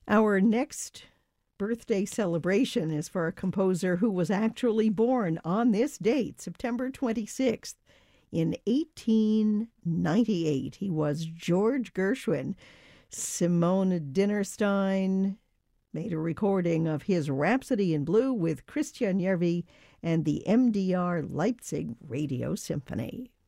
Our next birthday celebration is for a composer who was actually born on this date, September 26th, in 1898. He was George Gershwin. Simone Dinnerstein made a recording of his Rhapsody in Blue with Christian Järvi and the MDR Leipzig Radio Symphony.